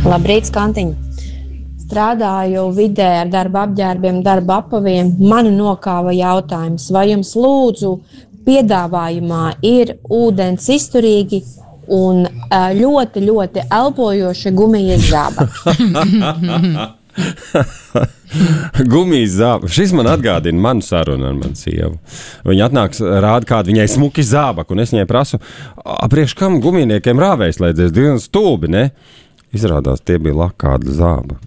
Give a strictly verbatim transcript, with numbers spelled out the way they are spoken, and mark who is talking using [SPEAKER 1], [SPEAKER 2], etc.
[SPEAKER 1] Labrīt, Skantiņ! Strādāju vidē ar darba apģērbiem, darba apaviem. Mani nokāva jautājums, vai jums lūdzu piedāvājumā ir ūdens izturīgi un ļoti, ļoti elpojoši gumijas zābaki.
[SPEAKER 2] Gumijas zābaki. Šis man atgādina manu sarunu ar manu sievu. Viņa atnāks, rāda kādu viņai smuki zābaku, un es viņai prasu, priekš kam guminiekiem rāvējs slēdzies, diezgan stulbi, ne? Izrādās, tie bija lakāda zābaki.